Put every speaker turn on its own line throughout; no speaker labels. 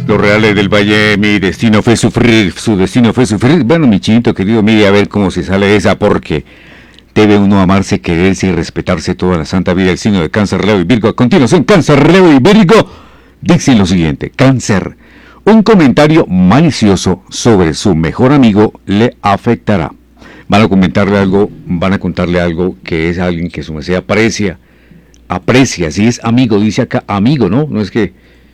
Los Reales del Valle, mi destino fue sufrir, su destino fue sufrir. Bueno, mi chinito querido, mire a ver cómo se sale de esa, porque debe uno amarse, quererse y respetarse toda la santa vida. El signo de Cáncer, Leo y Virgo. A continuación, Cáncer, Leo y Virgo dicen lo siguiente. Cáncer, un comentario malicioso sobre su mejor amigo le afectará. Van a comentarle algo, van a contarle algo que es alguien que su merced aprecia, si es amigo, dice acá amigo, ¿no? No es que,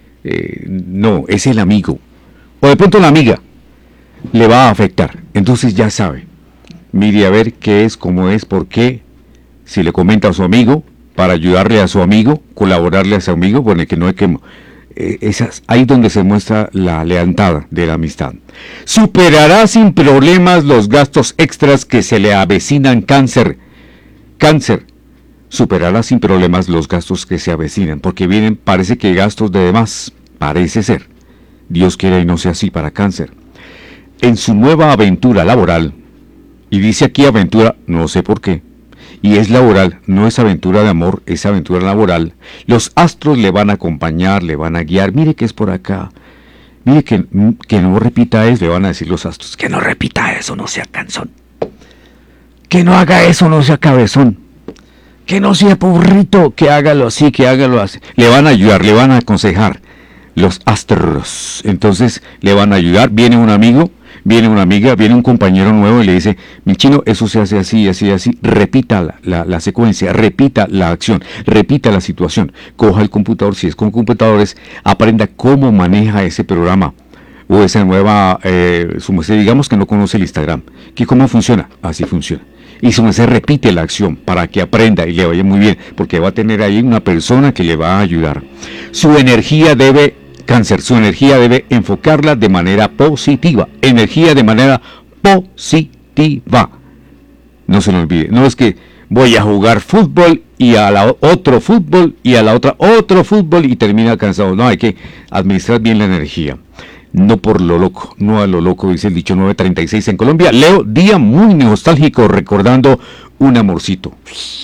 no, es el amigo. O de pronto la amiga le va a afectar, entonces ya sabe. Mire a ver qué es, cómo es, por qué, si le comenta a su amigo, para ayudarle a su amigo, colaborarle a su amigo, bueno, que no hay que... ahí donde se muestra la lealtad de la amistad. Superará sin problemas los gastos extras que se le avecinan. Cáncer. Cáncer. Superará sin problemas los gastos que se avecinan, porque vienen, parece que gastos de demás, parece ser. Dios quiera y no sea así para Cáncer. En su nueva aventura laboral, y dice aquí aventura, no sé por qué, y es laboral, no es aventura de amor, es aventura laboral, los astros le van a acompañar, le van a guiar. Mire que es por acá, mire que no repita eso, le van a decir los astros, que no repita eso, no sea cansón, que no haga eso, no sea cabezón, que no sea burrito, que hágalo así, que hágalo así. Le van a ayudar, le van a aconsejar los astros. Entonces le van a ayudar. Viene un amigo, viene una amiga, viene un compañero nuevo y le dice: mi chino, eso se hace así, así, así. Repita la secuencia, repita la acción, repita la situación. Coja el computador, si es con computadores, aprenda cómo maneja ese programa o esa nueva, digamos que no conoce el Instagram, que cómo funciona, así funciona. Y su merced repite la acción para que aprenda y le vaya muy bien, porque va a tener ahí una persona que le va a ayudar. Su energía debe, Cáncer, su energía debe enfocarla de manera positiva. Energía de manera positiva. No se lo olvide. No es que voy a jugar fútbol y a la otro fútbol y a la otra otro fútbol y termina cansado. No, hay que administrar bien la energía. No por lo loco, no a lo loco, dice el dicho. 9:36 en Colombia. Leo, día muy nostálgico, recordando un amorcito.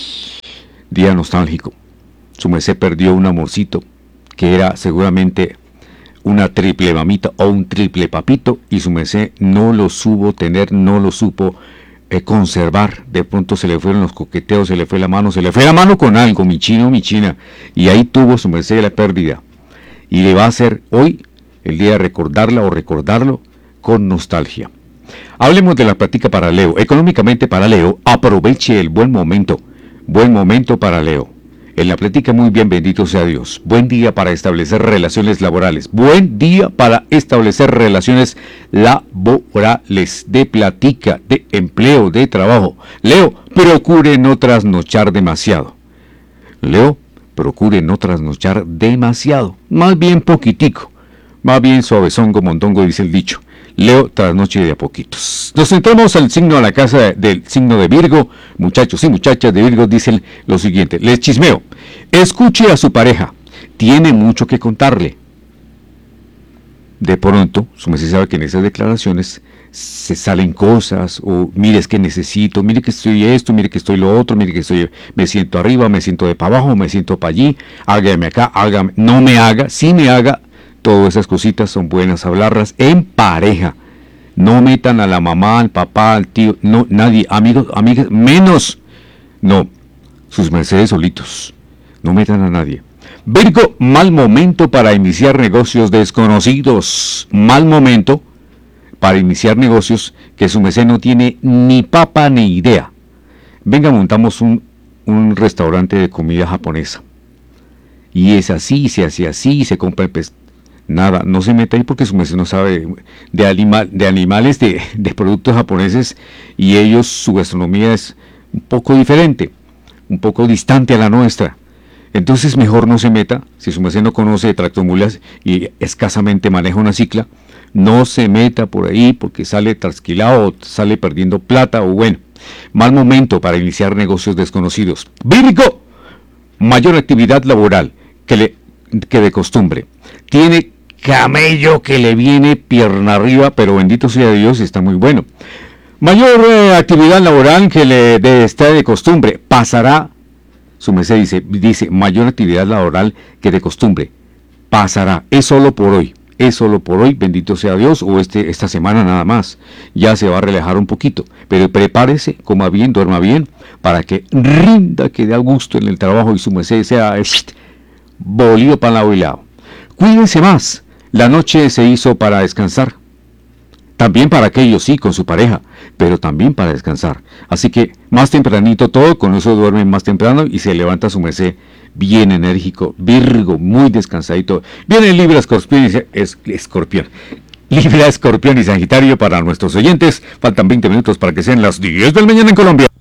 Día nostálgico. Su merced perdió un amorcito, que era seguramente una triple mamita o un triple papito, y su merced no lo supo tener, no lo supo conservar. De pronto se le fueron los coqueteos, se le fue la mano con algo, mi chino, mi china, y ahí tuvo su merced la pérdida. Y le va a hacer hoy el día de recordarla o recordarlo con nostalgia. Hablemos de la práctica para Leo. Económicamente para Leo, aproveche el buen momento para Leo. En la práctica, muy bien, bendito sea Dios. Buen día para establecer relaciones laborales. Buen día para establecer relaciones laborales, de plática, de empleo, de trabajo. Leo, procure no trasnochar demasiado. Leo, procure no trasnochar demasiado. Más bien poquitico. Más bien suavezón como mondongo, dice el dicho. Leo, trasnoche de a poquitos. Nos entramos al signo, a la casa del signo de Virgo. Muchachos y muchachas de Virgo dicen lo siguiente. Les chismeo. Escuche a su pareja. Tiene mucho que contarle. De pronto, su merced sabe que en esas declaraciones se salen cosas, o mire, es que necesito, mire que estoy esto, mire que estoy lo otro, mire que estoy, me siento arriba, me siento de para abajo, me siento para allí, hágame acá, hágame, no me haga, sí me haga. Todas esas cositas son buenas hablarlas en pareja. No metan a la mamá, al papá, al tío, no, nadie, amigos, amigas, menos. No, sus mercedes solitos. No metan a nadie. Virgo, mal momento para iniciar negocios desconocidos. Mal momento para iniciar negocios que su merced no tiene ni papa ni idea. Venga, montamos un restaurante de comida japonesa. Y es así, se hace así, se compra el pescado. Nada, no se meta ahí porque su merced no sabe de animales, de productos japoneses, y ellos, su gastronomía es un poco diferente, un poco distante a la nuestra. Entonces mejor no se meta. Si su merced no conoce de tractomulas y escasamente maneja una cicla, no se meta por ahí porque sale trasquilado o sale perdiendo plata, o bueno, mal momento para iniciar negocios desconocidos. Virgo, mayor actividad laboral que de costumbre. Tiene camello que le viene pierna arriba, pero bendito sea Dios, está muy bueno. Mayor actividad laboral que está de costumbre. Pasará, su merced dice, mayor actividad laboral que de costumbre. Pasará, es solo por hoy. es solo por hoy, bendito sea Dios, o esta semana nada más. Ya se va a relajar un poquito, pero prepárese, coma bien, duerma bien, para que rinda, que dé gusto en el trabajo y su merced sea bolido pan lado y lado. Cuídense más, la noche se hizo para descansar. También para aquellos, sí, con su pareja, pero también para descansar. Así que más tempranito todo, con eso duermen más temprano y se levanta su merced bien enérgico, Virgo, muy descansadito. Viene Libra, Escorpión. Libra, Escorpión y Sagitario para nuestros oyentes. Faltan 20 minutos para que sean las 10 de la mañana en Colombia.